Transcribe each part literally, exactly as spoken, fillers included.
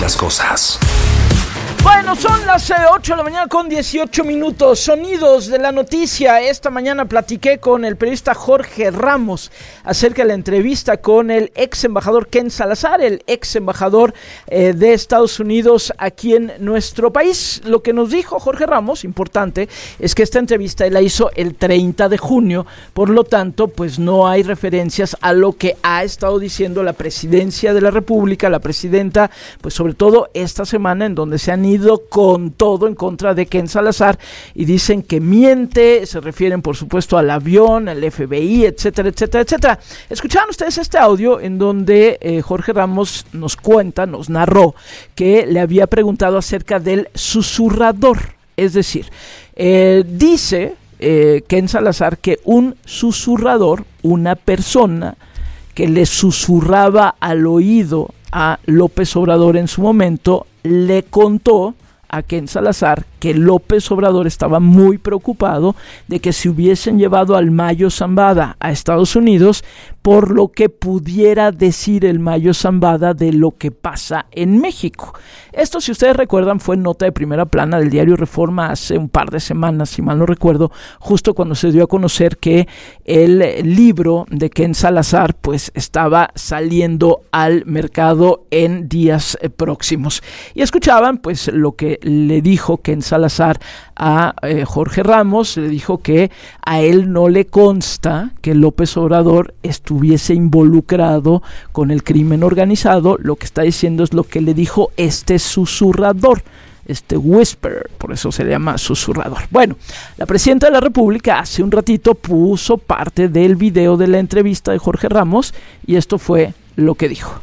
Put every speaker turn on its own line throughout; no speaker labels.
las cosas.
Bueno, son las ocho de la mañana con dieciocho minutos. Sonidos de la noticia. Esta mañana platiqué con el periodista Jorge Ramos acerca de la entrevista con el ex embajador Ken Salazar, el ex embajador eh, de Estados Unidos aquí en nuestro país. Lo que nos dijo Jorge Ramos, importante, es que esta entrevista él la hizo el treinta de junio, por lo tanto, pues no hay referencias a lo que ha estado diciendo la presidencia de la República, la presidenta, pues sobre todo esta semana en donde se han ido con todo en contra de Ken Salazar y dicen que miente, se refieren por supuesto al avión, al F B I, etcétera, etcétera, etcétera. Escucharon ustedes este audio en donde eh, Jorge Ramos nos cuenta, nos narró que le había preguntado acerca del susurrador, es decir, eh, dice eh, Ken Salazar que un susurrador, una persona que le susurraba al oído a López Obrador en su momento, le contó a Ken Salazar que López Obrador estaba muy preocupado de que se hubiesen llevado al Mayo Zambada a Estados Unidos por lo que pudiera decir el Mayo Zambada de lo que pasa en México. Esto, si ustedes recuerdan, fue nota de primera plana del diario Reforma hace un par de semanas, si mal no recuerdo, justo cuando se dio a conocer que el libro de Ken Salazar pues estaba saliendo al mercado en días eh, próximos. Y escuchaban pues lo que le dijo Ken Salazar a eh, Jorge Ramos, le dijo que a él no le consta que López Obrador estuviese involucrado con el crimen organizado. Lo que está diciendo es lo que le dijo este susurrador, este whisperer, por eso se le llama susurrador. Bueno, la presidenta de la República hace un ratito puso parte del video de la entrevista de Jorge Ramos y esto fue lo que dijo.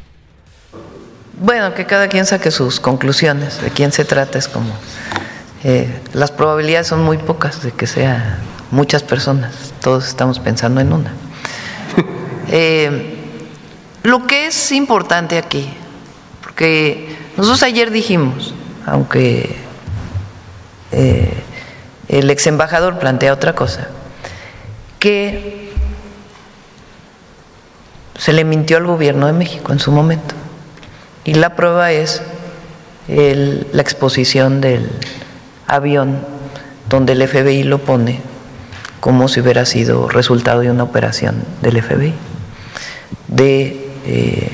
Bueno, que cada quien saque sus conclusiones de quién se trata, es como eh, las probabilidades son muy pocas de que sea muchas personas, todos estamos pensando en una. Eh, lo que es importante aquí, porque nosotros ayer dijimos, aunque eh, el ex embajador plantea otra cosa, que se le mintió al gobierno de México en su momento. Y la prueba es el, la exposición del avión donde el F B I lo pone como si hubiera sido resultado de una operación del F B I, de eh,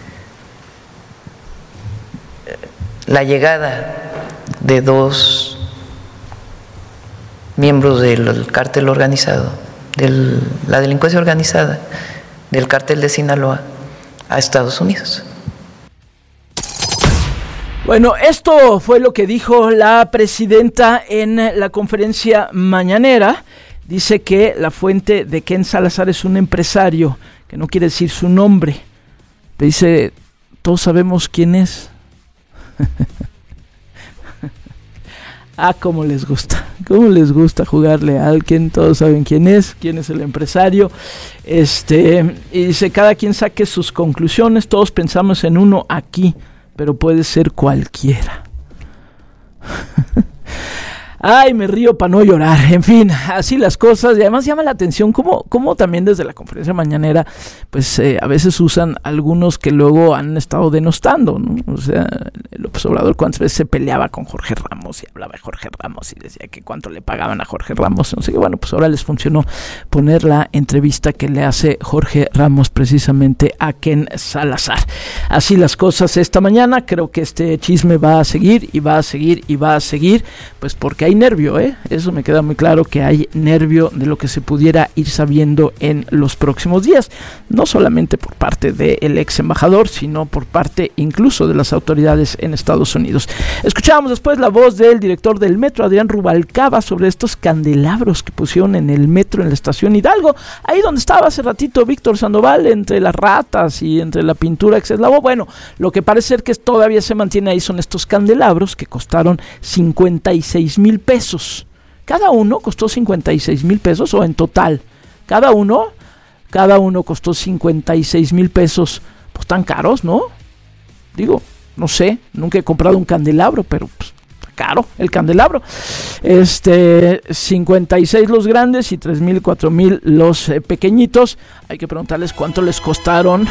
la llegada de dos miembros del cártel organizado, de la delincuencia organizada, del cártel de Sinaloa a Estados Unidos.
Bueno, esto fue lo que dijo la presidenta en la conferencia mañanera. Dice que la fuente de Ken Salazar es un empresario, que no quiere decir su nombre. Dice, todos sabemos quién es. Ah, cómo les gusta, cómo les gusta jugarle a alguien, todos saben quién es, quién es el empresario. Este, y dice, cada quien saque sus conclusiones, todos pensamos en uno aquí, pero puede ser cualquiera. Ay, me río para no llorar. En fin, así las cosas. Y además llama la atención cómo, cómo también desde la conferencia mañanera, pues eh, a veces usan algunos que luego han estado denostando, ¿no? O sea, López Obrador cuántas veces se peleaba con Jorge Ramos y hablaba de Jorge Ramos y decía que cuánto le pagaban a Jorge Ramos. No sé qué. Bueno, pues ahora les funcionó poner la entrevista que le hace Jorge Ramos precisamente a Ken Salazar. Así las cosas esta mañana. Creo que este chisme va a seguir y va a seguir y va a seguir, pues porque hay nervio, ¿eh? Eso me queda muy claro, que hay nervio de lo que se pudiera ir sabiendo en los próximos días, no solamente por parte del ex embajador, sino por parte incluso de las autoridades en Estados Unidos. Escuchábamos después la voz del director del metro, Adrián Rubalcaba, sobre estos candelabros que pusieron en el metro en la estación Hidalgo, ahí donde estaba hace ratito Víctor Sandoval, entre las ratas y entre la pintura que se lavó. Bueno, lo que parece ser que todavía se mantiene ahí son estos candelabros que costaron cincuenta y seis mil pesos. Cada uno costó cincuenta y seis mil pesos, o en total, cada uno, cada uno costó cincuenta y seis mil pesos. Pues tan caros, ¿no? Digo, no sé, nunca he comprado un candelabro, pero pues, caro el candelabro. Este, cincuenta y seis los grandes y tres mil, cuatro mil los eh, pequeñitos. Hay que preguntarles cuánto les costaron,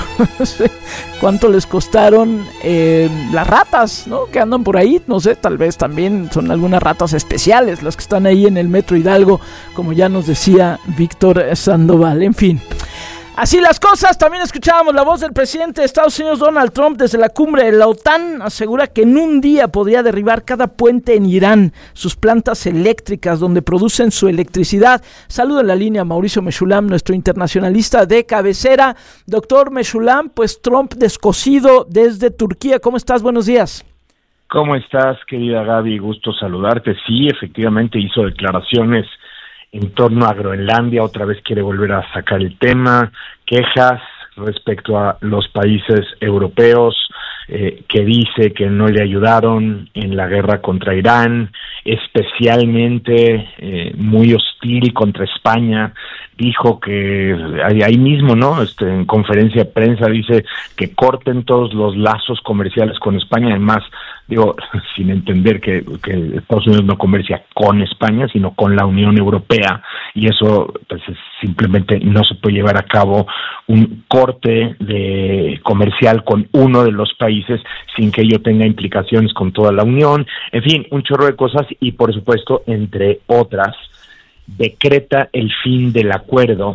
cuánto les costaron eh, las ratas, ¿no? Que andan por ahí, no sé, tal vez también son algunas ratas especiales las que están ahí en el Metro Hidalgo, como ya nos decía Víctor Sandoval. En fin, así las cosas. También escuchábamos la voz del presidente de Estados Unidos, Donald Trump, desde la cumbre de la OTAN. Asegura que en un día podría derribar cada puente en Irán, sus plantas eléctricas donde producen su electricidad. Saludo en la línea a Mauricio Meshulam, nuestro internacionalista de cabecera. Doctor Meshulam, pues Trump descosido desde Turquía. ¿Cómo estás? Buenos días.
¿Cómo estás, querida Gaby? Gusto saludarte. Sí, efectivamente hizo declaraciones en torno a Groenlandia, otra vez quiere volver a sacar el tema, quejas respecto a los países europeos, eh, que dice que no le ayudaron en la guerra contra Irán, especialmente eh, muy hostil contra España. Dijo que ahí, ahí mismo, ¿no? Este, en conferencia de prensa dice que corten todos los lazos comerciales con España. Además, digo, sin entender que, que Estados Unidos no comercia con España, sino con la Unión Europea, y eso pues simplemente no se puede llevar a cabo un corte de comercial con uno de los países sin que ello tenga implicaciones con toda la Unión. En fin, un chorro de cosas, y por supuesto, entre otras, decreta el fin del acuerdo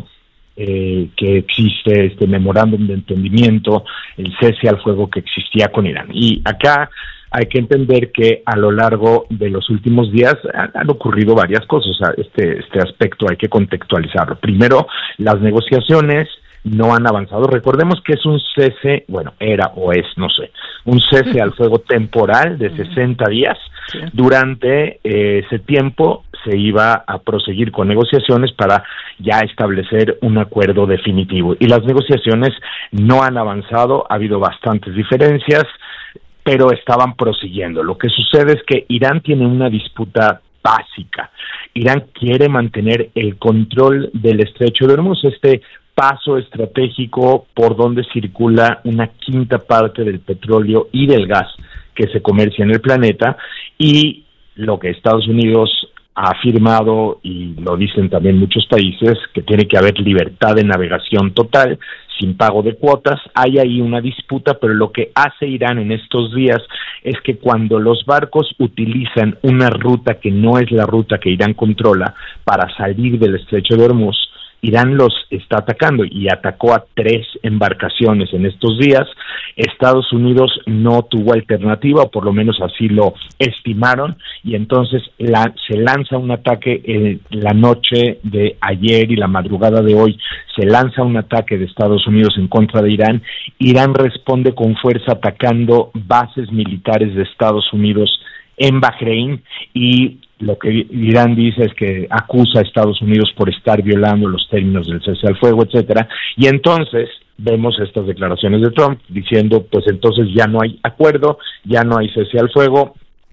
eh, que existe, este memorándum de entendimiento, el cese al fuego que existía con Irán. Y acá hay que entender que a lo largo de los últimos días han, han ocurrido varias cosas. O sea, este, este aspecto hay que contextualizarlo. Primero, las negociaciones no han avanzado. Recordemos que es un cese, bueno, era o es, no sé, un cese al fuego temporal de sesenta días. Sí. Durante eh, ese tiempo se iba a proseguir con negociaciones para ya establecer un acuerdo definitivo. Y las negociaciones no han avanzado, ha habido bastantes diferencias, pero estaban prosiguiendo. Lo que sucede es que Irán tiene una disputa básica. Irán quiere mantener el control del Estrecho de Hormuz, este paso estratégico por donde circula una quinta parte del petróleo y del gas que se comercia en el planeta, y lo que Estados Unidos ha afirmado, y lo dicen también muchos países, que tiene que haber libertad de navegación total, sin pago de cuotas. Hay ahí una disputa, pero lo que hace Irán en estos días es que cuando los barcos utilizan una ruta que no es la ruta que Irán controla para salir del Estrecho de Hormuz, Irán los está atacando, y atacó a tres embarcaciones en estos días. Estados Unidos no tuvo alternativa, o por lo menos así lo estimaron, y entonces la, se lanza un ataque en la noche de ayer y la madrugada de hoy. Se lanza un ataque de Estados Unidos en contra de Irán. Irán responde con fuerza atacando bases militares de Estados Unidos en Bahrein, y lo que Irán dice es que acusa a Estados Unidos por estar violando los términos del cese al fuego, etcétera. Y entonces vemos estas declaraciones de Trump diciendo, pues entonces ya no hay acuerdo, ya no hay cese al fuego,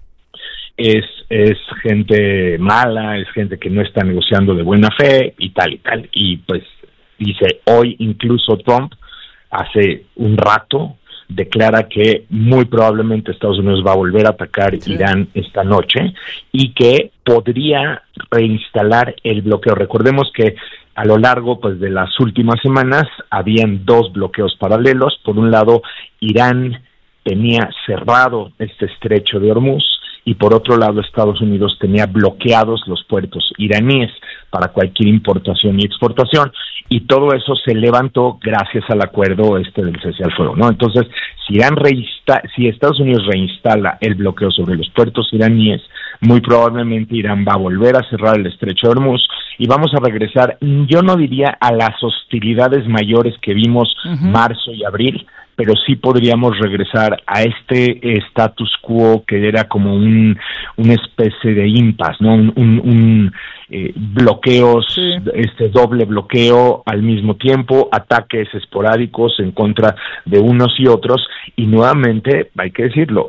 es es gente mala, es gente que no está negociando de buena fe y tal y tal. Y pues dice, hoy incluso Trump, hace un rato, declara que muy probablemente Estados Unidos va a volver a atacar sí. Irán esta noche, y que podría reinstalar el bloqueo. Recordemos que a lo largo pues de las últimas semanas habían dos bloqueos paralelos. Por un lado, Irán tenía cerrado este estrecho de Hormuz, y por otro lado Estados Unidos tenía bloqueados los puertos iraníes para cualquier importación y exportación, y todo eso se levantó gracias al acuerdo este del cese al fuego, ¿no? Entonces, si Irán reinsta- si Estados Unidos reinstala el bloqueo sobre los puertos iraníes, muy probablemente Irán va a volver a cerrar el estrecho de Hormuz, y vamos a regresar, yo no diría a las hostilidades mayores que vimos uh-huh. marzo y abril, pero sí podríamos regresar a este status quo que era como un una especie de impasse, ¿no? Un, un, un eh, bloqueos, sí. este doble bloqueo al mismo tiempo, ataques esporádicos en contra de unos y otros, y nuevamente, hay que decirlo,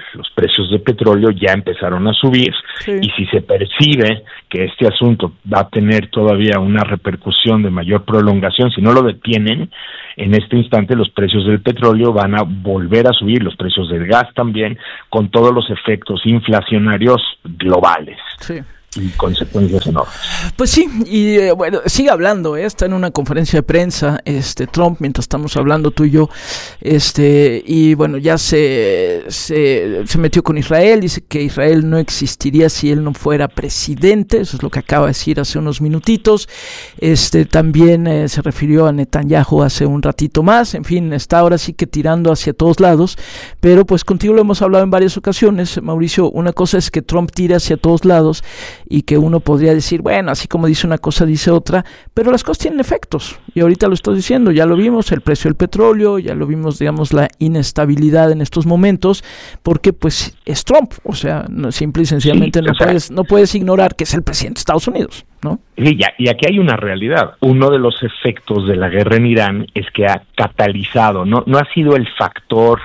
los precios de petróleo ya empezaron a subir, sí. Y si se percibe que este asunto va a tener todavía una repercusión de mayor prolongación, si no lo detienen, en este instante los precios del petróleo van a volver a subir, los precios del gas también, con todos los efectos inflacionarios globales. Sí. Y consecuencias enormes.
Pues sí, y eh, bueno, sigue hablando, ¿eh? Está en una conferencia de prensa, este Trump, mientras estamos hablando tú y yo, este, y bueno, ya se, se, se metió con Israel, dice que Israel no existiría si él no fuera presidente, eso es lo que acaba de decir hace unos minutitos, este, también eh, se refirió a Netanyahu hace un ratito más, en fin, está ahora sí que tirando hacia todos lados, pero pues contigo lo hemos hablado en varias ocasiones, Mauricio, una cosa es que Trump tira hacia todos lados, y que uno podría decir, bueno, así como dice una cosa, dice otra, pero las cosas tienen efectos, y ahorita lo estoy diciendo, ya lo vimos, el precio del petróleo, ya lo vimos, digamos, la inestabilidad en estos momentos, porque pues es Trump, o sea, no, simple y sencillamente sí, no, puedes, no puedes ignorar que es el presidente de Estados Unidos, ¿no?
Y, ya, y aquí hay una realidad, uno de los efectos de la guerra en Irán es que ha catalizado, no, no ha sido el factor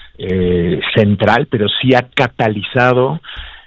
eh, central, pero sí ha catalizado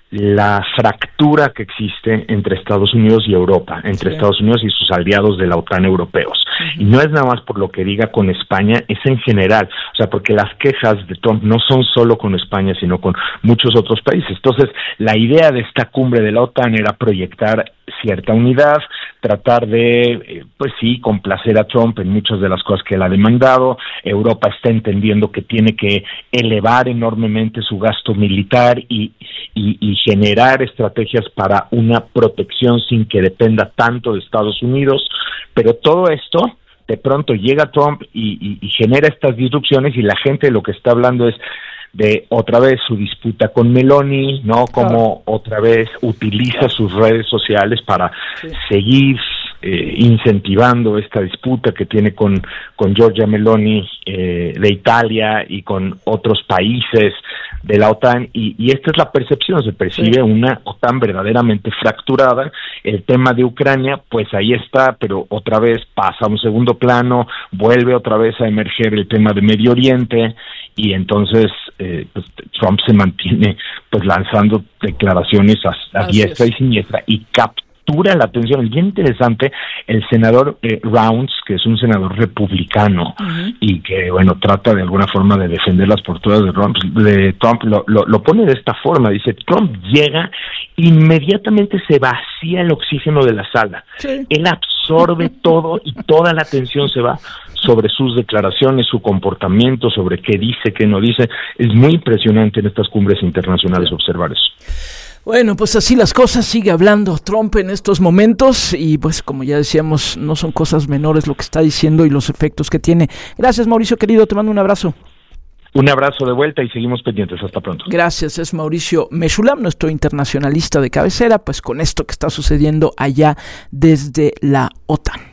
la fractura que existe entre Estados Unidos y Europa, entre sí. Estados Unidos y sus aliados de la OTAN europeos. Uh-huh. Y no es nada más por lo que diga con España, es en general, o sea, porque las quejas de Trump no son solo con España, sino con muchos otros países. Entonces, la idea de esta cumbre de la OTAN era proyectar cierta unidad, tratar de, eh, pues sí, complacer a Trump en muchas de las cosas que él ha demandado. Europa está entendiendo que tiene que elevar enormemente su gasto militar y, y, y generar estrategias para una protección sin que dependa tanto de Estados Unidos, pero todo esto de pronto llega Trump y, y, y genera estas disrupciones, y la gente lo que está hablando es de otra vez su disputa con Meloni, ¿no? Como otra vez utiliza sus redes sociales para sí. seguir eh, incentivando esta disputa que tiene con, con Giorgia Meloni eh, de Italia y con otros países de la OTAN, y, y esta es la percepción, se percibe sí. una OTAN verdaderamente fracturada. El tema de Ucrania, pues ahí está, pero otra vez pasa a un segundo plano, vuelve otra vez a emerger el tema de Medio Oriente, y entonces eh, pues, Trump se mantiene pues lanzando declaraciones a, a diestra y siniestra y captura la atención. Es bien interesante, el senador eh, Rounds, que es un senador republicano uh-huh. y que bueno trata de alguna forma de defender las posturas de Trump, de Trump lo, lo, lo pone de esta forma, dice: Trump llega, inmediatamente se vacía el oxígeno de la sala, sí. él absorbe todo y toda la atención se va sobre sus declaraciones, su comportamiento, sobre qué dice, qué no dice. Es muy impresionante en estas cumbres internacionales sí. observar eso.
Bueno, pues así las cosas, sigue hablando Trump en estos momentos y pues como ya decíamos, no son cosas menores lo que está diciendo y los efectos que tiene. Gracias, Mauricio querido, te mando un abrazo.
Un abrazo de vuelta y seguimos pendientes. Hasta pronto. Gracias,
es Mauricio Meshulam, nuestro internacionalista de cabecera, pues con esto que está sucediendo allá desde la OTAN.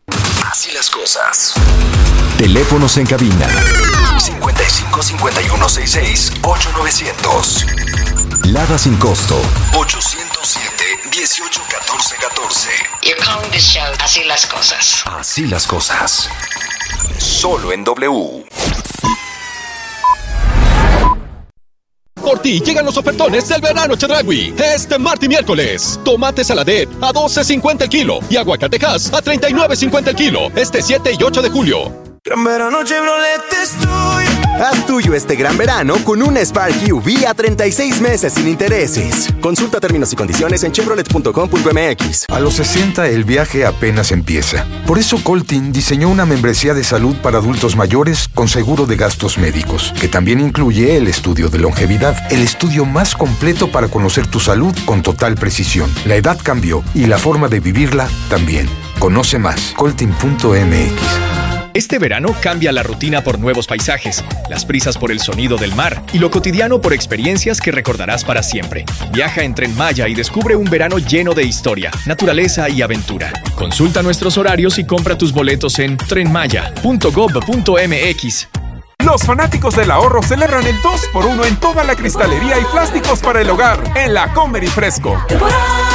Así las cosas. Teléfonos en cabina cincuenta y cinco, cincuenta y uno, sesenta y seis, ocho novecientos. Lada sin costo ochocientos siete, dieciocho, catorce, catorce.
You're calling this show Así las cosas.
Así las cosas. Solo en W.
Por ti llegan los ofertones del verano Chedraui. Este martes y miércoles. Tomate saladet a doce cincuenta el kilo y aguacatejas a treinta y nueve cincuenta el kilo. Este siete y ocho de julio.
Gran verano Chevrolet es tuyo.
Haz tuyo este gran verano con un Spark U V a treinta y seis meses sin intereses. Consulta términos y condiciones en chevrolet punto com punto m x.
A los sesenta el viaje apenas empieza. Por eso Coltin diseñó una membresía de salud para adultos mayores con seguro de gastos médicos, que también incluye el estudio de longevidad, el estudio más completo para conocer tu salud con total precisión. La edad cambió y la forma de vivirla también. Conoce más, coltin punto m x.
Este verano cambia la rutina por nuevos paisajes, las prisas por el sonido del mar y lo cotidiano por experiencias que recordarás para siempre. Viaja en Tren Maya y descubre un verano lleno de historia, naturaleza y aventura. Consulta nuestros horarios y compra tus boletos en tren maya punto gob punto m x.
Los fanáticos del ahorro celebran el dos por uno en toda la cristalería y plásticos para el hogar en la Comer y Fresco.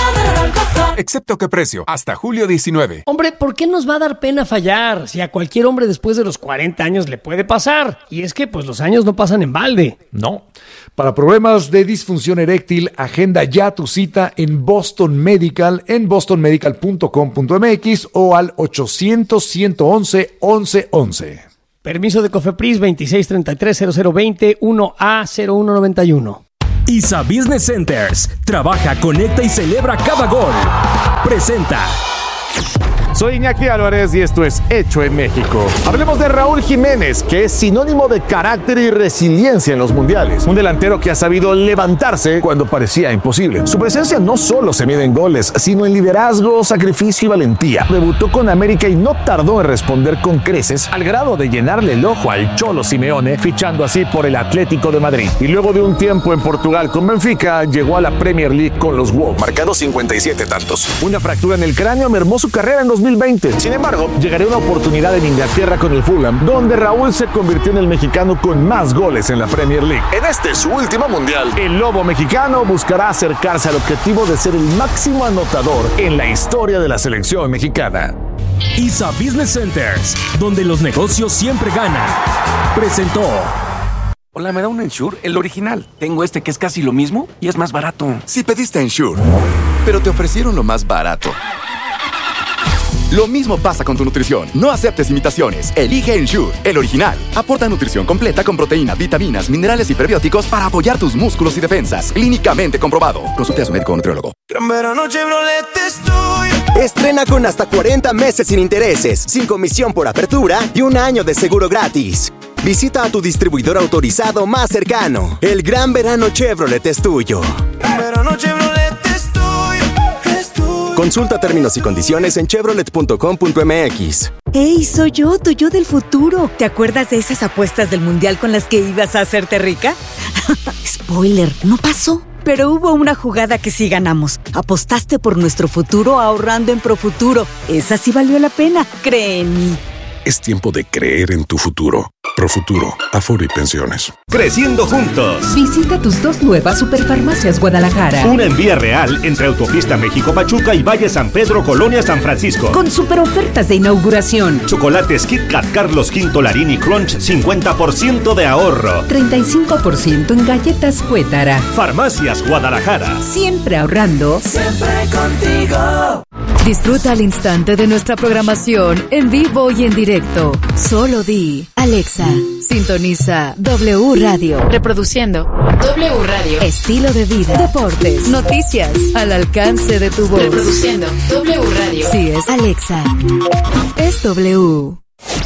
Excepto qué precio, hasta julio diecinueve.
Hombre, ¿por qué nos va a dar pena fallar? Si a cualquier hombre después de los cuarenta años le puede pasar. Y es que, pues, los años no pasan en balde.
No. Para problemas de disfunción eréctil, agenda ya tu cita en Boston Medical, en boston medical punto com punto m x o al ochocientos, ciento once, once once.
Permiso de COFEPRIS veintiséis treinta y tres cero cero veinte uno A cero uno noventa y uno.
I S A Business Centers. Trabaja, conecta y celebra cada gol. Presenta.
Soy Iñaki Álvarez y esto es Hecho en México. Hablemos de Raúl Jiménez, que es sinónimo de carácter y resiliencia en los mundiales. Un delantero que ha sabido levantarse cuando parecía imposible. Su presencia no solo se mide en goles, sino en liderazgo, sacrificio y valentía. Debutó con América y no tardó en responder con creces, al grado de llenarle el ojo al Cholo Simeone, fichando así por el Atlético de Madrid. Y luego de un tiempo en Portugal con Benfica, llegó a la Premier League con los Wolves,
marcando cincuenta y siete tantos.
Una fractura en el cráneo mermó su carrera en dos mil veinte. Sin embargo, llegaría una oportunidad en Inglaterra con el Fulham, donde Raúl se convirtió en el mexicano con más goles en la Premier League.
En este su último mundial,
el lobo mexicano buscará acercarse al objetivo de ser el máximo anotador en la historia de la selección mexicana.
I S A Business Centers, donde los negocios siempre ganan. Presentó.
Hola, ¿me da un Ensure? El original. Tengo este que es casi lo mismo y es más barato.
Si pediste Ensure, pero te ofrecieron lo más barato. Lo mismo pasa con tu nutrición. No aceptes imitaciones. Elige Ensure, el original. Aporta nutrición completa con proteína, vitaminas, minerales y prebióticos para apoyar tus músculos y defensas. Clínicamente comprobado. Consulte a su médico o nutriólogo.
Gran verano Chevrolet estoy.
Estrena con hasta cuarenta meses sin intereses, sin comisión por apertura y un año de seguro gratis. Visita a tu distribuidor autorizado más cercano. El Gran Verano Chevrolet es tuyo.
Gran verano Chevrolet estoy.
Consulta términos y condiciones en chevrolet punto com punto m x.
¡Hey, soy yo, tu yo del futuro! ¿Te acuerdas de esas apuestas del mundial con las que ibas a hacerte rica? Spoiler, no pasó. Pero hubo una jugada que sí ganamos. Apostaste por nuestro futuro ahorrando en Profuturo. Esa sí valió la pena, cree en mí.
Es tiempo de creer en tu futuro. Profuturo, Afore y Pensiones.
Creciendo juntos.
Visita tus dos nuevas Superfarmacias Guadalajara.
Una en Vía Real, entre Autopista México-Pachuca y Valle San Pedro, Colonia San Francisco.
Con super ofertas de inauguración.
Chocolates Kit Kat Carlos V Larini Crunch, cincuenta por ciento de ahorro.
treinta y cinco por ciento en galletas Cuétara.
Farmacias Guadalajara.
Siempre ahorrando.
Siempre contigo.
Disfruta al instante de nuestra programación en vivo y en directo. Solo di, Alexa, sintoniza W Radio.
Reproduciendo W Radio.
Estilo de vida, deportes, noticias, al alcance de tu voz.
Reproduciendo W Radio.
Si es Alexa, es W.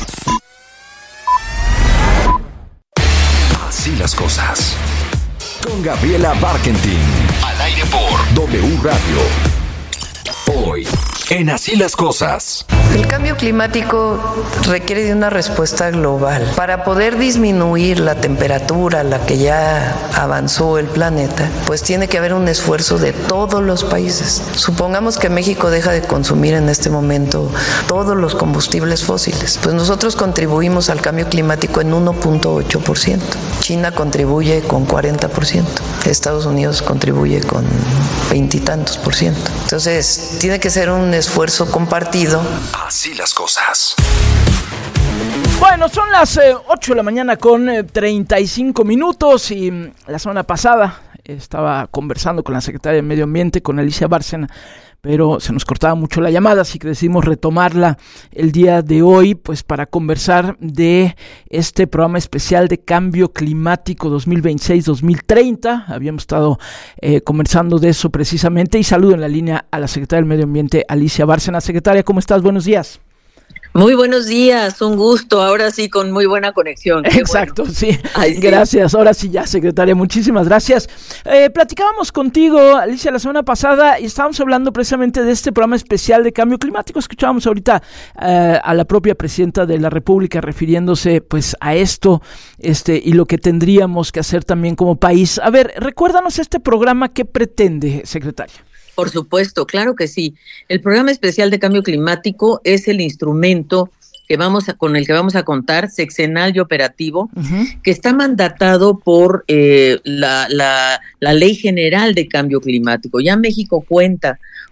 Así las cosas. Con Gabriela Barkentin. Al aire por W Radio. Hoy, en Así las Cosas.
El cambio climático requiere de una respuesta global. Para poder disminuir la temperatura a la que ya avanzó el planeta, pues tiene que haber un esfuerzo de todos los países. Supongamos que México deja de consumir en este momento todos los combustibles fósiles. Pues nosotros contribuimos al cambio climático en uno punto ocho por ciento. China contribuye con cuarenta por ciento. Estados Unidos contribuye con veintitantos por ciento. Entonces, tiene que ser un esfuerzo compartido.
Así las cosas.
Bueno, son las eh, ocho de la mañana con eh, treinta y cinco minutos y mm, la semana pasada estaba conversando con la secretaria de Medio Ambiente, con Alicia Bárcena, pero se nos cortaba mucho la llamada, así que decidimos retomarla el día de hoy, pues para conversar de este programa especial de cambio climático dos mil veintiséis dos mil treinta. Habíamos estado eh, conversando de eso precisamente y saludo en la línea a la secretaria del Medio Ambiente, Alicia Bárcena. Secretaria, ¿cómo estás? Buenos días.
Muy buenos días, un gusto, ahora sí con muy buena conexión.
Exacto,
bueno.
sí.
Ay, sí.
Gracias, ahora sí ya, secretaria, muchísimas gracias. Eh, platicábamos contigo, Alicia, la semana pasada y estábamos hablando precisamente de este programa especial de cambio climático. Escuchábamos ahorita eh, a la propia presidenta de la República refiriéndose pues a esto este y lo que tendríamos que hacer también como país. A ver, recuérdanos este programa, ¿qué pretende, secretaria?
Por supuesto, claro que sí. El Programa Especial de Cambio Climático es el instrumento que vamos a, con el que vamos a contar, sexenal y operativo, uh-huh. que está mandatado por eh, la, la, la Ley General de Cambio Climático. Ya México cuenta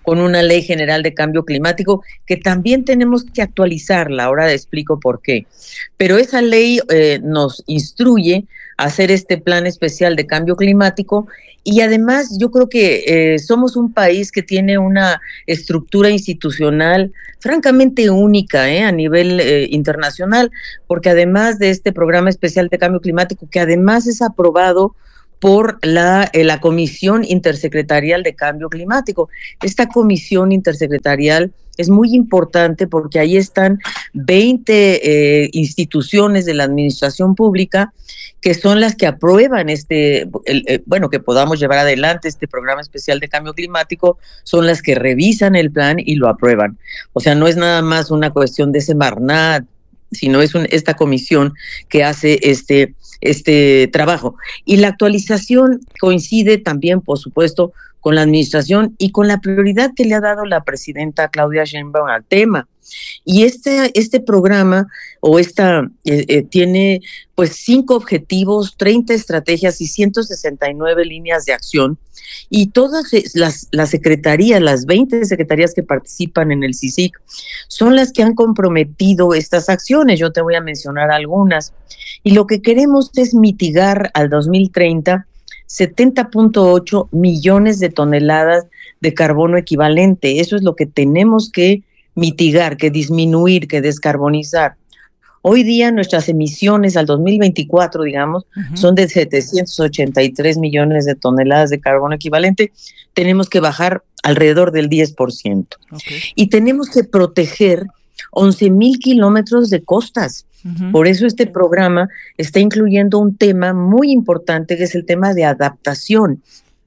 con una ley general de cambio climático que también tenemos que actualizarla, ahora explico por qué. Pero esa ley eh, nos instruye a hacer este plan especial de cambio climático y además yo creo que eh, somos un país que tiene una estructura institucional francamente única eh, a nivel eh, internacional, porque además de este programa especial de cambio climático, que además es aprobado por la, eh, la Comisión Intersecretarial de Cambio Climático. Esta comisión intersecretarial es muy importante porque ahí están veinte eh, instituciones de la administración pública que son las que aprueban este, el, eh, bueno, que podamos llevar adelante este programa especial de cambio climático, son las que revisan el plan y lo aprueban. O sea, no es nada más una cuestión de Semarnat, sino es un, esta comisión que hace este, este trabajo. Y la actualización coincide también, por supuesto, con la administración y con la prioridad que le ha dado la presidenta Claudia Sheinbaum al tema. Y este, este programa o esta eh, eh, tiene pues cinco objetivos, treinta estrategias y ciento sesenta y nueve líneas de acción, y todas las, las secretarías, las veinte secretarías que participan en el C I C I C son las que han comprometido estas acciones. Yo te voy a mencionar algunas. Y lo que queremos es mitigar al dos mil treinta setenta punto ocho millones de toneladas de carbono equivalente. Eso es lo que tenemos que mitigar, que disminuir, que descarbonizar. Hoy día nuestras emisiones al dos mil veinticuatro, digamos, uh-huh. son de setecientos ochenta y tres millones de toneladas de carbono equivalente. Tenemos que bajar alrededor del diez por ciento. Okay. Y tenemos que proteger once mil kilómetros de costas. Uh-huh. Por eso este programa está incluyendo un tema muy importante, que es el tema de adaptación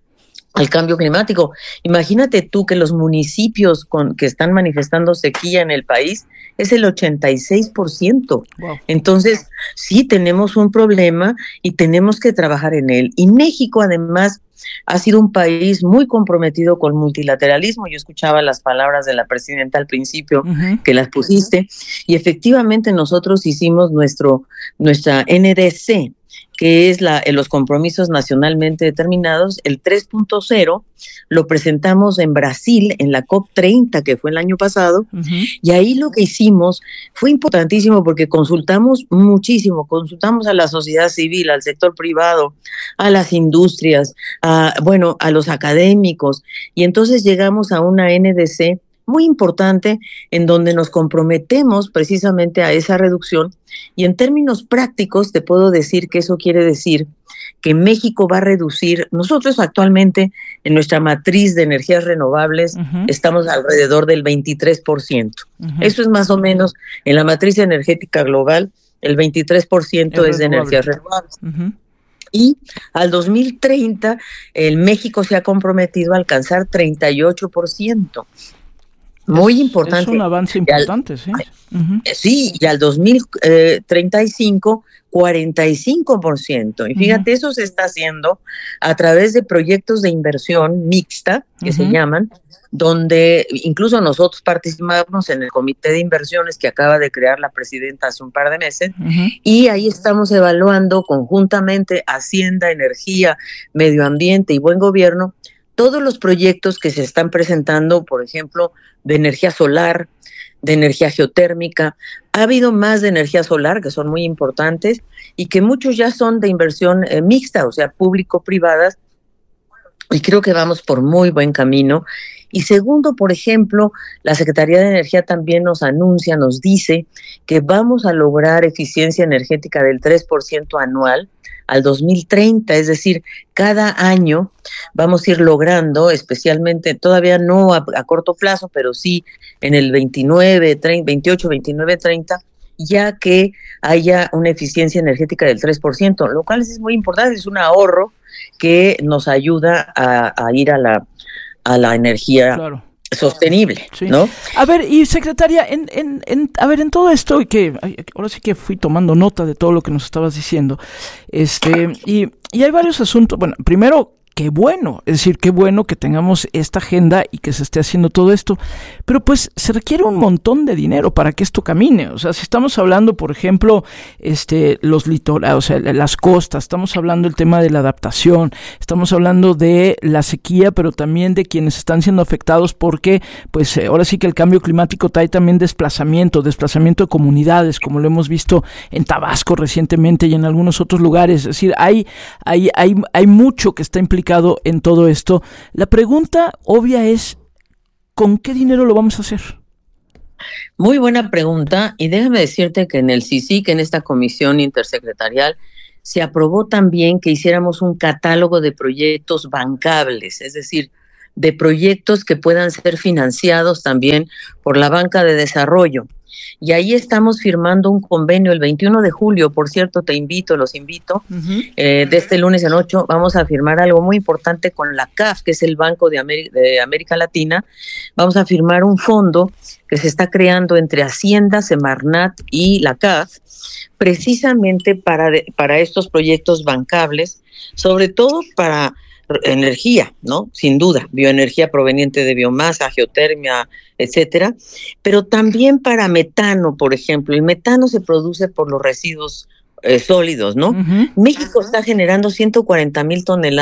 al cambio climático. Imagínate tú que los municipios con, que están manifestando sequía en el país es el ochenta y seis por ciento. Wow. Entonces, sí tenemos un problema y tenemos que trabajar en él. Y México, además, ha sido un país muy comprometido con el multilateralismo. Yo escuchaba las palabras de la presidenta al principio, uh-huh. que las pusiste, y efectivamente nosotros hicimos nuestro nuestra N D C, que es la, los compromisos nacionalmente determinados, el tres punto cero, lo presentamos en Brasil, en la COP treinta, que fue el año pasado, uh-huh. y ahí lo que hicimos fue importantísimo porque consultamos muchísimo, consultamos a la sociedad civil, al sector privado, a las industrias, a, bueno, a los académicos, y entonces llegamos a una N D C muy importante en donde nos comprometemos precisamente a esa reducción, y en términos prácticos te puedo decir que eso quiere decir que México va a reducir, nosotros actualmente en nuestra matriz de energías renovables uh-huh. estamos alrededor del veintitrés por ciento. Uh-huh. Eso es más o menos en la matriz energética global, el veintitrés por ciento es, es de energías renovables. Uh-huh. Y al dos mil treinta el México se ha comprometido a alcanzar treinta y ocho por ciento. Muy es, importante.
Es un avance importante, al, sí. Uh-huh.
Sí, y al dos mil treinta y cinco, cuarenta y cinco por ciento. Y fíjate, uh-huh. eso se está haciendo a través de proyectos de inversión mixta, que uh-huh. se llaman, donde incluso nosotros participamos en el comité de inversiones que acaba de crear la presidenta hace un par de meses, uh-huh. y ahí estamos evaluando conjuntamente Hacienda, Energía, Medio Ambiente y Buen Gobierno, todos los proyectos que se están presentando, por ejemplo, de energía solar, de energía geotérmica. Ha habido más de energía solar, que son muy importantes, y que muchos ya son de inversión eh, mixta, o sea, público-privadas, y creo que vamos por muy buen camino. Y segundo, por ejemplo, la Secretaría de Energía también nos anuncia, nos dice que vamos a lograr eficiencia energética del tres por ciento anual al dos mil treinta, es decir, cada año vamos a ir logrando, especialmente, todavía no a, a corto plazo, pero sí en el veintinueve, treinta, veintiocho, veintinueve, treinta, ya que haya una eficiencia energética del tres por ciento, lo cual es muy importante, es un ahorro que nos ayuda a, a ir a la, a la energía claro. sostenible, sí. ¿no?
A ver, y secretaria, en, en, en, a ver, en todo esto, que ahora sí que fui tomando nota de todo lo que nos estabas diciendo, este, y, y hay varios asuntos. Bueno, primero, qué bueno, es decir, qué bueno que tengamos esta agenda y que se esté haciendo todo esto, pero pues se requiere un montón de dinero para que esto camine. O sea, si estamos hablando, por ejemplo, este, los litorales, o sea, las costas, estamos hablando del tema de la adaptación, estamos hablando de la sequía, pero también de quienes están siendo afectados porque, pues, ahora sí que el cambio climático trae también desplazamiento, desplazamiento de comunidades, como lo hemos visto en Tabasco recientemente y en algunos otros lugares. Es decir, hay, hay, hay, hay mucho que está implicado en todo esto. La pregunta obvia es, ¿con qué dinero lo vamos a hacer?
Muy buena pregunta, y déjame decirte que en el C I C I C, en esta comisión intersecretarial, se aprobó también que hiciéramos un catálogo de proyectos bancables, es decir, de proyectos que puedan ser financiados también por la banca de desarrollo. Y ahí estamos firmando un convenio el veintiuno de julio, por cierto, te invito, los invito, uh-huh. eh, de este lunes en ocho, vamos a firmar algo muy importante con la C A F, que es el Banco de, Ameri- de América Latina. Vamos a firmar un fondo que se está creando entre Hacienda, Semarnat y la C A F, precisamente para, de, para estos proyectos bancables, sobre todo para energía, ¿no? Sin duda, bioenergía proveniente de biomasa, geotermia, etcétera, pero también para metano, por ejemplo. El metano se produce por los residuos eh, sólidos, ¿no? Uh-huh. México está generando ciento cuarenta mil toneladas